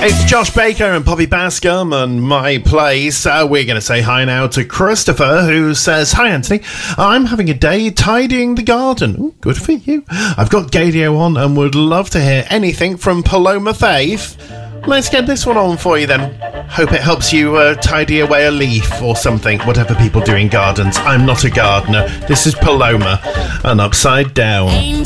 It's Josh Baker and Poppy Bascom and My Place. We're going to say hi now to Christopher, who says, "Hi Anthony, I'm having a day tidying the garden." Ooh, good for you. I've got Gadio on and would love to hear anything from Paloma Faith. Let's get this one on for you then. Hope it helps you tidy away a leaf or something, whatever people do in gardens. I'm not a gardener. This is Paloma and Upside Down.